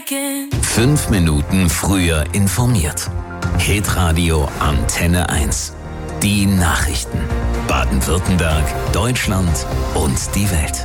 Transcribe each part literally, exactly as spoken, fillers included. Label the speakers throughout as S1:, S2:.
S1: again.
S2: Fünf Minuten früher informiert. Hitradio Antenne eins. Die Nachrichten. Baden-Württemberg, Deutschland und die Welt.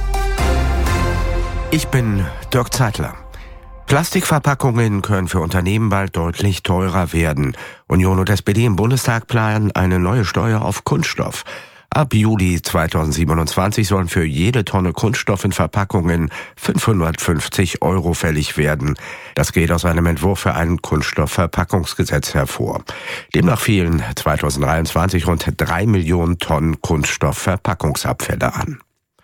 S3: Ich bin Dirk Zeitler. Plastikverpackungen können für Unternehmen bald deutlich teurer werden. Union und S P D im Bundestag planen eine neue Steuer auf Kunststoff. Ab Juli zweitausendsiebenundzwanzig sollen für jede Tonne Kunststoff in Verpackungen fünfhundertfünfzig Euro fällig werden. Das geht aus einem Entwurf für ein Kunststoffverpackungsgesetz hervor. Demnach fielen zweitausenddreiundzwanzig rund drei Millionen Tonnen Kunststoffverpackungsabfälle an.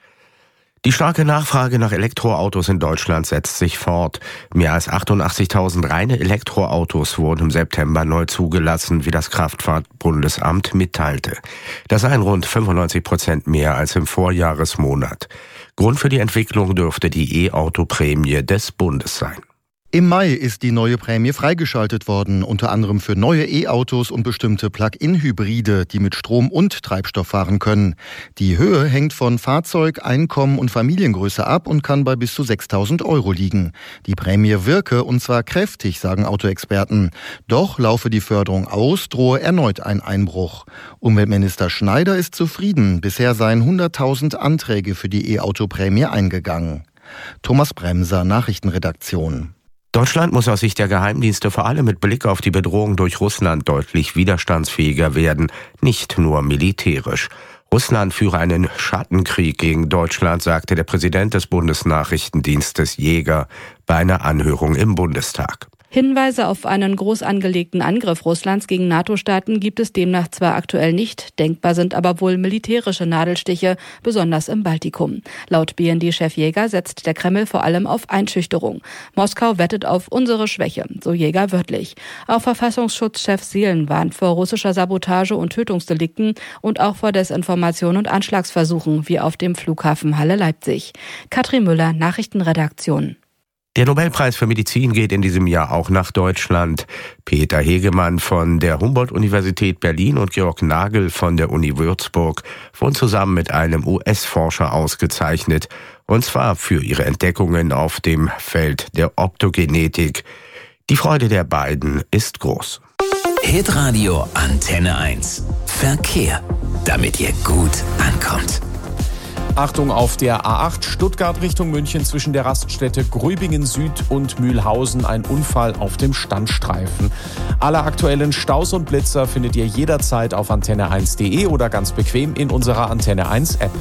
S3: Die starke Nachfrage nach Elektroautos in Deutschland setzt sich fort. Mehr als achtundachtzigtausend reine Elektroautos wurden im September neu zugelassen, wie das Kraftfahrtbundesamt mitteilte. Das seien rund fünfundneunzig Prozent mehr als im Vorjahresmonat. Grund für die Entwicklung dürfte die E-Auto-Prämie des Bundes sein.
S4: Im Mai ist die neue Prämie freigeschaltet worden, unter anderem für neue E-Autos und bestimmte Plug-in-Hybride, die mit Strom und Treibstoff fahren können. Die Höhe hängt von Fahrzeug, Einkommen und Familiengröße ab und kann bei bis zu sechstausend Euro liegen. Die Prämie wirke, und zwar kräftig, sagen Autoexperten. Doch laufe die Förderung aus, drohe erneut ein Einbruch. Umweltminister Schneider ist zufrieden. Bisher seien hunderttausend Anträge für die E-Auto-Prämie eingegangen. Thomas Bremser, Nachrichtenredaktion.
S3: Deutschland muss aus Sicht der Geheimdienste vor allem mit Blick auf die Bedrohung durch Russland deutlich widerstandsfähiger werden, nicht nur militärisch. Russland führe einen Schattenkrieg gegen Deutschland, sagte der Präsident des Bundesnachrichtendienstes Jäger bei einer Anhörung im Bundestag.
S5: Hinweise auf einen groß angelegten Angriff Russlands gegen NATO-Staaten gibt es demnach zwar aktuell nicht, denkbar sind aber wohl militärische Nadelstiche, besonders im Baltikum. Laut B N D-Chef Jäger setzt der Kreml vor allem auf Einschüchterung. Moskau wettet auf unsere Schwäche, so Jäger wörtlich. Auch Verfassungsschutzchef Seelen warnt vor russischer Sabotage und Tötungsdelikten und auch vor Desinformation und Anschlagsversuchen, wie auf dem Flughafen Halle-Leipzig. Katrin Müller, Nachrichtenredaktion.
S3: Der Nobelpreis für Medizin geht in diesem Jahr auch nach Deutschland. Peter Hegemann von der Humboldt-Universität Berlin und Georg Nagel von der Uni Würzburg wurden zusammen mit einem U S-Forscher ausgezeichnet, und zwar für ihre Entdeckungen auf dem Feld der Optogenetik. Die Freude der beiden ist groß.
S2: Hitradio Antenne eins. Verkehr, damit ihr gut ankommt.
S6: Achtung auf der A acht Stuttgart Richtung München zwischen der Raststätte Gröbingen Süd und Mühlhausen ein Unfall auf dem Standstreifen. Alle aktuellen Staus und Blitzer findet ihr jederzeit auf antenne eins punkt de oder ganz bequem in unserer Antenne eins App.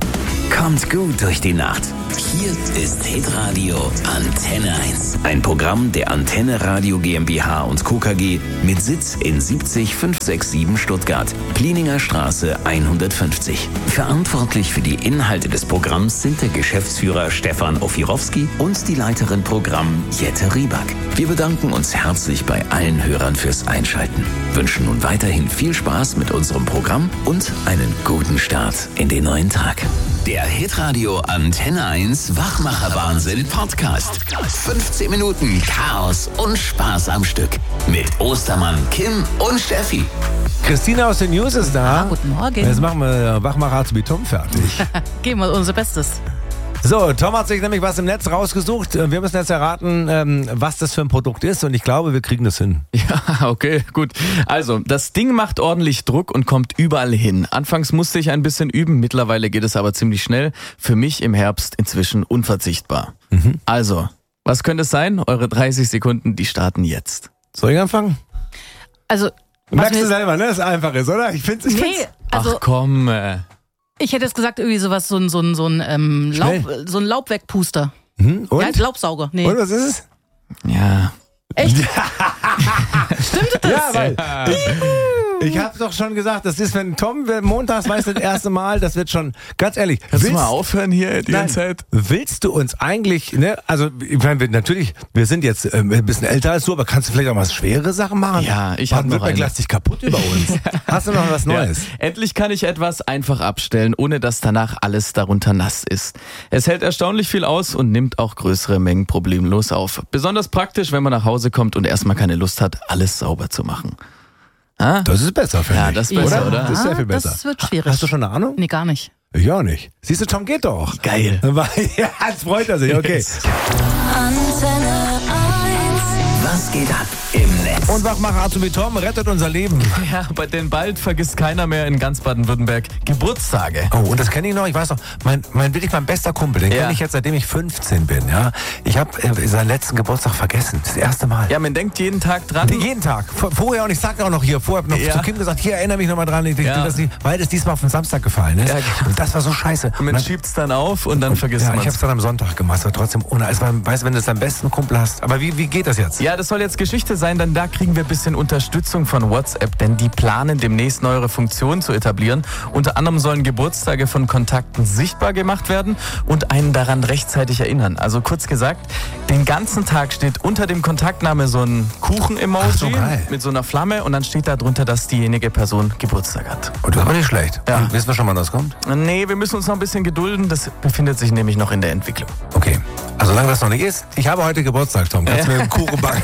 S2: Kommt gut durch die Nacht. Hier ist Hitradio Antenne eins. Ein Programm der Antenne Radio GmbH und Co. K G mit Sitz in siebzig fünfhundertsiebenundsiebzig Stuttgart, Plininger Straße hundertfünfzig. Verantwortlich für die Inhalte des Programms sind der Geschäftsführer Stefan Ofirowski und die Leiterin Programm Jette Rieback. Wir bedanken uns herzlich bei allen Hörern fürs Einschalten, wünschen nun weiterhin viel Spaß mit unserem Programm und einen guten Start in den neuen Tag. Der Hitradio Antenne eins Wachmacher-Wahnsinn Podcast. fünfzehn Minuten Chaos und Spaß am Stück. Mit Ostermann, Kim und Steffi.
S7: Christina aus den News ist da.
S8: Ah, guten Morgen.
S7: Jetzt machen wir Wachmacher zu Tom fertig.
S8: Geben wir unser Bestes.
S7: So, Tom hat sich nämlich was im Netz rausgesucht. Wir müssen jetzt erraten, was das für ein Produkt ist, und ich glaube, wir kriegen das hin.
S9: Ja, okay, gut. Also, das Ding macht ordentlich Druck und kommt überall hin. Anfangs musste ich ein bisschen üben, mittlerweile geht es aber ziemlich schnell. Für mich im Herbst inzwischen unverzichtbar. Mhm. Also, was könnte es sein? Eure dreißig Sekunden, die starten jetzt.
S7: Soll ich anfangen?
S8: Also,
S7: merkst du selber, ne? Das ist einfach ist, oder? Ich find's, ich
S8: nee,
S7: find's.
S8: also,
S9: Ach komm. Äh.
S8: Ich hätte jetzt gesagt, irgendwie sowas, so ein, so ein, so ein, ähm, Laub, so ein Laubwegpuster.
S7: Mhm. Und?
S8: Ja, Laubsauger. Nee.
S7: Und was ist es?
S9: Ja.
S8: Echt? Stimmt das?
S7: Ja, weil ich, ich hab's doch schon gesagt, das ist, wenn Tom montags weiß, das erste Mal, das wird schon, ganz ehrlich.
S9: Kannst
S7: willst,
S9: du mal aufhören hier die
S7: nein,
S9: ganze Zeit?
S7: Willst du uns eigentlich, ne, also, ich meine, natürlich, wir sind jetzt äh, ein bisschen älter als du, aber kannst du vielleicht auch mal schwere Sachen machen?
S9: Ja, ich hab noch
S7: Baden-Württemberg
S9: eine.
S7: lacht sich kaputt über uns. Hast du noch was Neues?
S9: Ja. Endlich kann ich etwas einfach abstellen, ohne dass danach alles darunter nass ist. Es hält erstaunlich viel aus und nimmt auch größere Mengen problemlos auf. Besonders praktisch, wenn man nach Hause kommt und erstmal keine Lust hat, alles sauber zu machen. Ah?
S7: Das ist besser, finde
S9: Ja,
S7: ich.
S9: das ist besser, oder?
S7: Das ist sehr viel besser.
S8: Das wird schwierig.
S7: Hast du schon eine Ahnung?
S8: Nee, gar nicht.
S7: Ich auch nicht. Siehst du, Tom geht doch.
S9: Geil.
S7: Ja, jetzt freut er sich, okay.
S1: Antenne
S2: Was geht ab im Netz?
S7: Und Wachmacher Azubi Tom rettet unser Leben.
S9: Ja, bei denn bald vergisst keiner mehr in ganz Baden-Württemberg Geburtstage.
S7: Oh, und das kenne ich noch, ich weiß noch, mein, mein wirklich mein bester Kumpel, den
S9: Ja.
S7: kenne ich jetzt, seitdem ich fünfzehn bin, ja. Ich habe äh, seinen letzten Geburtstag vergessen, das erste Mal.
S9: Ja, man denkt jeden Tag dran.
S7: Nee, jeden Tag. Vor, vorher, und ich sag auch noch hier, vorher noch
S9: Ja.
S7: zu Kim gesagt, hier, erinnere mich nochmal dran, ich,
S9: Ja.
S7: das nicht, weil das diesmal auf den Samstag gefallen ist.
S9: Ja, genau.
S7: Und das war so scheiße.
S9: Man
S7: Und
S9: schiebt es dann auf und dann vergisst
S7: ja,
S9: man
S7: ich habe
S9: es.
S7: es dann am Sonntag gemacht, aber trotzdem ohne. Es war, weißt du, wenn du es deinen besten Kumpel hast. Aber wie, wie geht das jetzt?
S9: Ja, das soll jetzt Geschichte sein, denn da kriegen wir ein bisschen Unterstützung von WhatsApp, denn die planen demnächst neuere Funktionen zu etablieren. Unter anderem sollen Geburtstage von Kontakten sichtbar gemacht werden und einen daran rechtzeitig erinnern. Also kurz gesagt, den ganzen Tag steht unter dem Kontaktname so ein Kuchen-Emoji
S7: Ach so, geil.
S9: mit so einer Flamme und dann steht da drunter, dass diejenige Person Geburtstag hat.
S7: Und das war nicht schlecht.
S9: Ja.
S7: Und wissen wir schon, wann das kommt?
S9: Nee, wir müssen uns noch ein bisschen gedulden, das befindet sich nämlich noch in der Entwicklung.
S7: Okay. Also solange das noch nicht ist, ich habe heute Geburtstag, Tom. Kannst du mir einen Kuchen backen?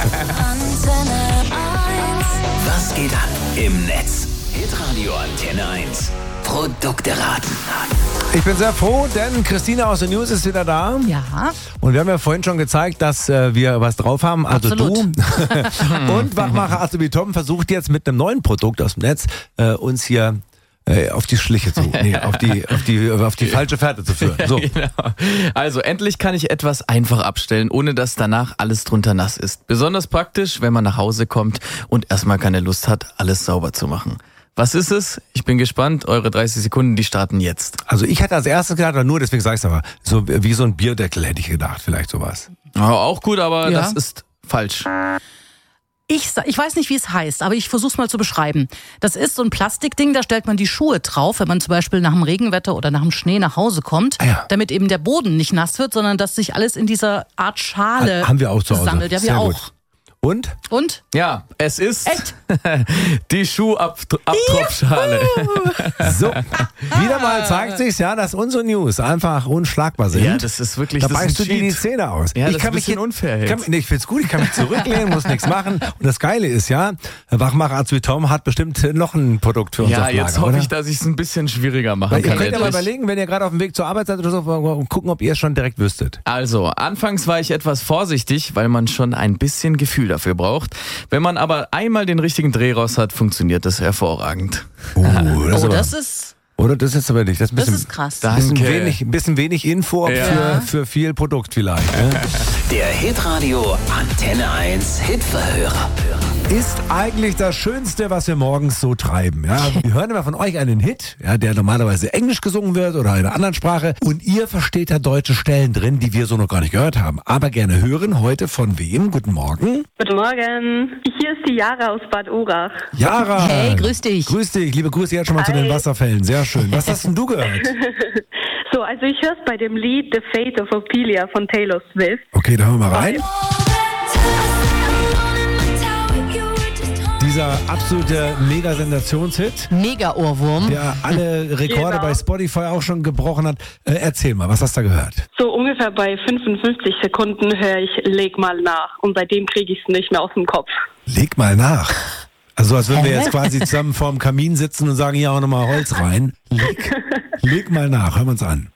S2: Was geht ab im Netz? Hitradio Antenne eins. Produkte raten.
S7: Ich bin sehr froh, denn Christina aus den News ist wieder da.
S8: Ja.
S7: Und wir haben ja vorhin schon gezeigt, dass äh, wir was drauf haben. Also
S8: Absolut.
S7: du. Und Wachmacher Azubi Tom versucht jetzt mit einem neuen Produkt aus dem Netz äh, uns hier äh, auf die Schliche zu, nee, auf die, auf die, auf die falsche Fährte zu führen. So.
S9: Genau. Also endlich kann ich etwas einfach abstellen, ohne dass danach alles drunter nass ist. Besonders praktisch, wenn man nach Hause kommt und erstmal keine Lust hat, alles sauber zu machen. Was ist es? Ich bin gespannt. Eure dreißig Sekunden, die starten jetzt.
S7: Also ich hatte als erstes gedacht, aber nur deswegen sage ich es aber, so wie so ein Bierdeckel hätte ich gedacht, vielleicht sowas.
S9: Ja, auch gut, aber
S8: Ja.
S9: das ist falsch.
S8: Ich, sa- ich weiß nicht, wie es heißt, aber ich versuche es mal zu beschreiben. Das ist so ein Plastikding, da stellt man die Schuhe drauf, wenn man zum Beispiel nach dem Regenwetter oder nach dem Schnee nach Hause kommt,
S7: Ah ja.
S8: damit eben der Boden nicht nass wird, sondern dass sich alles in dieser Art Schale
S7: Ha- haben wir auch zu Hause.
S8: sammelt. Ja, wir
S7: Sehr
S8: auch.
S7: gut. Und?
S8: Und?
S9: Ja, es ist
S8: Echt?
S9: die Schuhabtropfschale.
S7: So, wieder mal zeigt sich's, ja, dass unsere News einfach unschlagbar sind.
S9: Ja, das ist wirklich
S7: Da
S9: das ist
S7: beißt du
S9: ein
S7: dir die
S9: Cheat.
S7: Zähne aus.
S9: Ja, das
S7: ich
S9: ist
S7: kann
S9: ein
S7: mich
S9: bisschen
S7: hier-
S9: unfair jetzt.
S7: Kann, nee, ich find's gut, ich kann mich zurücklehnen, muss nichts machen. Und das Geile ist ja, Wachmacher Azubi Tom hat bestimmt noch ein Produkt für uns
S9: Ja,
S7: auf Lager,
S9: jetzt hoffe
S7: oder?
S9: ich, dass ich es ein bisschen schwieriger machen
S7: Weil ihr
S9: kann.
S7: könnt ja mal
S9: endlich.
S7: überlegen, wenn ihr gerade auf dem Weg zur Arbeit seid oder so, und gucken, ob ihr es schon direkt wüsstet.
S9: Also, anfangs war ich etwas vorsichtig, weil man schon ein bisschen Gefühl dafür braucht. Wenn man aber einmal den richtigen Dreh raus hat, funktioniert das hervorragend.
S7: Uh,
S8: Oh,
S7: aber-
S8: das ist,
S7: Oder das ist jetzt aber nicht. Das ist ein
S8: das
S7: bisschen,
S8: ist krass.
S9: Da-
S7: bisschen,
S9: Danke.
S7: wenig, ein bisschen wenig Info
S9: Ja.
S7: für, für viel Produkt vielleicht. Ne?
S2: Der Hitradio Antenne eins Hitverhörer.
S7: Ist eigentlich das Schönste, was wir morgens so treiben. Ja? Wir hören immer von euch einen Hit, ja, der normalerweise Englisch gesungen wird oder in einer anderen Sprache. Und ihr versteht da deutsche Stellen drin, die wir so noch gar nicht gehört haben. Aber gerne hören heute von wem? Guten Morgen.
S1: Guten Morgen. Hier ist die Jara aus Bad Urach.
S7: Jara.
S8: Hey, grüß dich.
S7: Grüß dich. Liebe Grüße jetzt schon mal zu
S1: Hi.
S7: den Wasserfällen. Sehr schön. Was hast denn du gehört?
S1: So, also ich höre es bei dem Lied The Fate of Ophelia von Taylor Swift.
S7: Okay, da hören wir mal rein. Dieser absolute Mega-Sensationshit,
S8: Mega-Ohrwurm.
S7: der alle Rekorde
S1: Genau.
S7: bei Spotify auch schon gebrochen hat. Äh, erzähl mal, was hast du da gehört?
S1: So ungefähr bei fünfundfünfzig Sekunden höre ich Leg mal nach. Und seitdem kriege ich es nicht mehr aus dem Kopf.
S7: Leg mal nach. Also als würden wir
S8: Hä?
S7: jetzt quasi zusammen vorm Kamin sitzen und sagen, hier auch nochmal Holz rein. Leg, leg mal nach, hören wir uns an.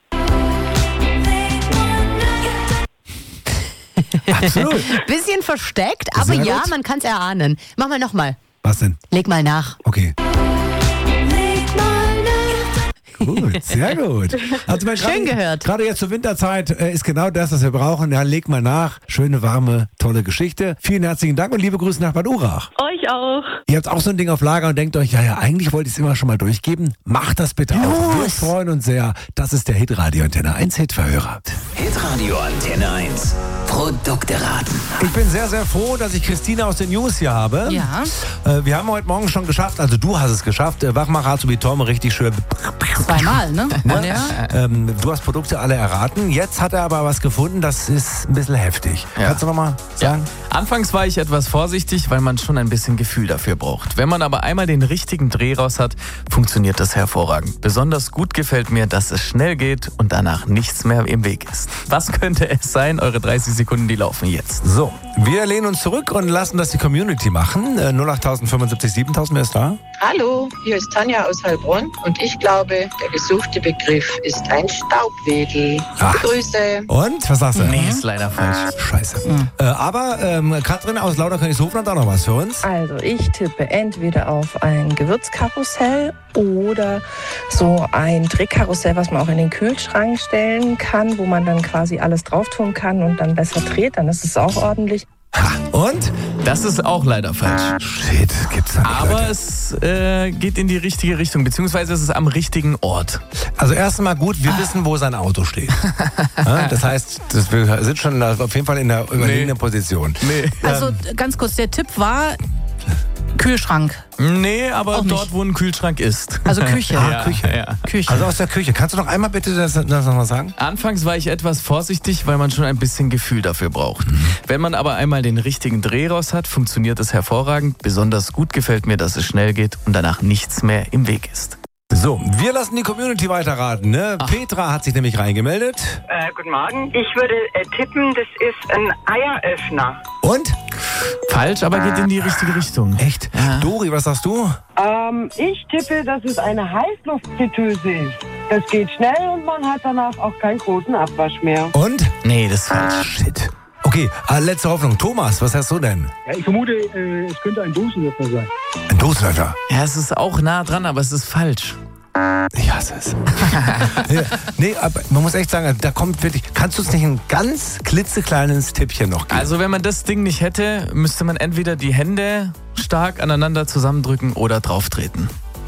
S7: Absolut.
S8: Bisschen versteckt, aber
S7: Sehr
S8: ja,
S7: gut.
S8: man kann es erahnen. Mach mal nochmal.
S7: Was denn?
S8: Leg mal nach.
S7: Okay. Gut, sehr gut. Also mein,
S8: Schön
S7: gerade,
S8: gehört.
S7: Gerade jetzt zur Winterzeit äh, ist genau das, was wir brauchen. Ja, leg mal nach. Schöne, warme, tolle Geschichte. Vielen herzlichen Dank und liebe Grüße nach Bad Urach.
S1: Euch auch.
S7: Ihr habt auch so ein Ding auf Lager und denkt euch, ja, ja, eigentlich wollte ich es immer schon mal durchgeben. Macht das bitte auch. Wir freuen uns sehr. Das ist der Hitradio Antenne eins Hitverhörer.
S2: Hitradio Antenne eins. Produkte raten.
S7: Ich bin sehr, sehr froh, dass ich Christina aus den News hier habe.
S8: Ja.
S7: Äh, wir haben heute Morgen schon geschafft, also du hast es geschafft, äh, Wachmacher Azubi Tom richtig schön.
S8: Zweimal, ne? Ja.
S7: Ähm, du hast Produkte alle erraten. Jetzt hat er aber was gefunden, das ist ein bisschen heftig.
S9: Ja.
S7: Kannst du nochmal sagen?
S9: Anfangs war ich etwas vorsichtig, weil man schon ein bisschen Gefühl dafür braucht. Wenn man aber einmal den richtigen Dreh raus hat, funktioniert das hervorragend. Besonders gut gefällt mir, dass es schnell geht und danach nichts mehr im Weg ist. Was könnte es sein? Eure dreißig Sekunden, die laufen jetzt.
S7: So, Wir lehnen uns zurück und lassen das die Community machen. Äh, null acht fünfundsiebzig siebentausend, wer ist da?
S10: Hallo, hier ist Tanja aus Heilbronn und ich glaube, der gesuchte Begriff ist ein Staubwedel.
S7: Ach.
S10: Grüße.
S7: Und, was sagst du?
S9: Nee, ist leider falsch.
S7: Scheiße. Mhm. Äh, aber ähm, Katrin aus Lauterkönigshofen hat auch noch was für uns.
S11: Also ich tippe entweder auf ein Gewürzkarussell oder so ein Drehkarussell, was man auch in den Kühlschrank stellen kann, wo man dann quasi alles drauf tun kann und dann besser dreht, dann ist es auch ordentlich.
S7: Ha, und?
S9: Das ist auch leider falsch.
S7: Shit, gibt's da nicht,
S9: Aber
S7: Leute.
S9: es äh, geht in die richtige Richtung, beziehungsweise es ist am richtigen Ort.
S7: Also erst einmal gut, wir wissen, wo sein Auto steht. Ja, das heißt, das, wir sind schon auf jeden Fall in der überlegenen nee. Position.
S9: Nee.
S8: Also ganz kurz, der Tipp war Kühlschrank.
S9: Nee, aber dort, wo ein Kühlschrank ist.
S8: Also Küche.
S7: Ah,
S9: ja,
S7: Küche.
S9: Ja.
S7: Küche. Also aus der Küche. Kannst du noch einmal bitte das, das nochmal sagen?
S9: Anfangs war ich etwas vorsichtig, weil man schon ein bisschen Gefühl dafür braucht. Mhm. Wenn man aber einmal den richtigen Dreh raus hat, funktioniert es hervorragend. Besonders gut gefällt mir, dass es schnell geht und danach nichts mehr im Weg ist.
S7: So, wir lassen die Community weiterraten. Ne? Petra hat sich nämlich reingemeldet.
S12: Äh, guten Morgen. Ich würde äh, tippen, das ist ein Eieröffner.
S7: Und?
S9: Falsch, aber geht in die richtige Richtung.
S7: Echt? Ja. Dori, was sagst du?
S13: Ähm, ich tippe, dass es eine Heißluftfritteuse ist. Das geht schnell und man hat danach auch keinen großen Abwasch mehr.
S7: Und?
S9: Nee, das ist falsch.
S7: Shit. Okay, äh, letzte Hoffnung. Thomas, was hast du denn?
S14: Ja, ich vermute, äh, es könnte ein Dosenöffner sein.
S7: Ein Dosenöffner?
S9: Ja, es ist auch nah dran, aber es ist falsch.
S7: Ich hasse es. ja, nee, aber man muss echt sagen, da kommt wirklich. Kannst du uns nicht ein ganz klitzekleines Tippchen noch geben?
S9: Also, wenn man das Ding nicht hätte, müsste man entweder die Hände stark aneinander zusammendrücken oder drauftreten.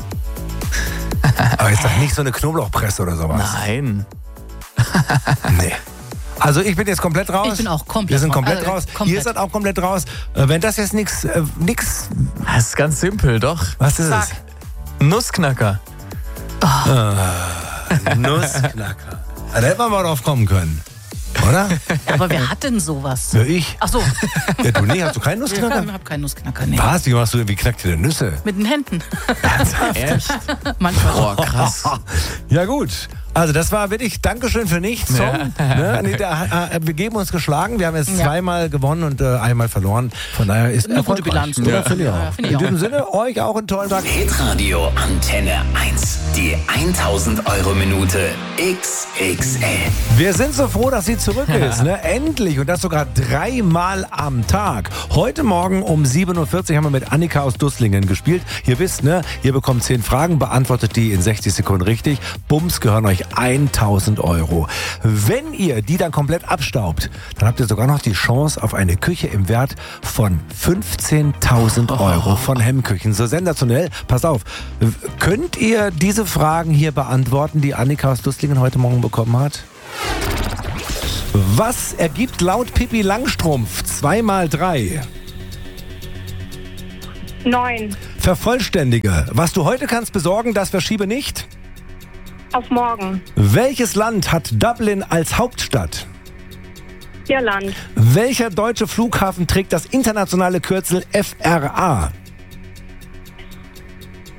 S7: Aber ist doch nicht so eine Knoblauchpresse oder sowas?
S9: Nein.
S7: Nee. Also ich bin jetzt komplett raus.
S8: Ich bin auch komplett raus.
S7: Wir sind komplett
S8: also,
S7: raus.
S8: Komplett.
S7: Ihr seid auch komplett raus. Äh, wenn das jetzt nichts, äh, nix.
S9: Das ist ganz simpel, doch.
S7: Was ist
S8: Sag.
S7: es?
S9: Nussknacker.
S7: Oh. Ah, Nussknacker. Da hätte man mal drauf kommen können. Oder?
S8: Aber wer hat denn sowas?
S7: Ja, ich.
S8: Ach so.
S7: Ja, du nicht? Hast du keinen Nussknacker?
S8: Ich habe keinen Nussknacker, nee.
S7: Was? Wie machst du, wie knackt ihr denn Nüsse?
S8: Mit den Händen.
S9: Echt?
S8: Manchmal.
S9: Boah, krass.
S7: Ja gut. Also das war wirklich Dankeschön für nichts, Tom.
S9: Ja.
S7: Ne? Nee, da, äh, wir geben uns geschlagen. Wir haben jetzt
S8: Ja.
S7: zweimal gewonnen und äh, einmal verloren. Von daher ist
S8: eine gute Bilanz.
S7: Ja,
S8: Ja.
S7: finde ich auch.
S8: Ja, find ich
S7: In
S8: auch.
S7: diesem Sinne, euch auch einen tollen Tag.
S2: Hitradio Antenne eins. Die tausend Euro Minute X X L.
S7: Wir sind so froh, dass sie zurück ist. Ne? Endlich. Und das sogar dreimal am Tag. Heute Morgen um sieben Uhr vierzig haben wir mit Annika aus Dusslingen gespielt. Ihr wisst, ne? Ihr bekommt zehn Fragen, beantwortet die in sechzig Sekunden richtig. Bums, gehören euch tausend Euro. Wenn ihr die dann komplett abstaubt, dann habt ihr sogar noch die Chance auf eine Küche im Wert von fünfzehntausend Euro von Hemmküchen. So sensationell. Pass auf. Könnt ihr diese Fragen hier beantworten, die Annika aus Dusslingen heute Morgen bekommen hat? Was ergibt laut Pippi Langstrumpf zwei mal drei?
S15: Neun.
S7: Vervollständige. Was du heute kannst besorgen, das verschiebe nicht.
S15: Auf morgen.
S7: Welches Land hat Dublin als Hauptstadt?
S15: Irland.
S7: Welcher deutsche Flughafen trägt das internationale Kürzel F R A?